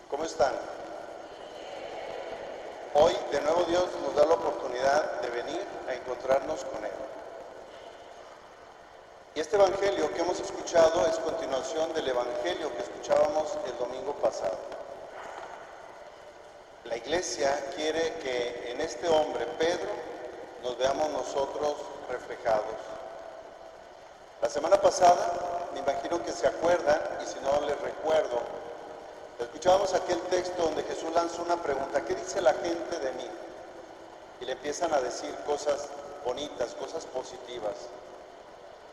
¿Cómo están? Hoy de nuevo Dios nos da la oportunidad de venir a encontrarnos con Él. Y este evangelio que hemos escuchado es continuación del evangelio que escuchábamos el domingo pasado. La iglesia quiere que en este hombre, Pedro, nos veamos nosotros reflejados. La semana pasada, me imagino que se acuerdan, y si no les recuerdo, escuchábamos aquel texto donde Jesús lanza una pregunta: ¿qué dice la gente de mí? Y le empiezan a decir cosas bonitas, cosas positivas.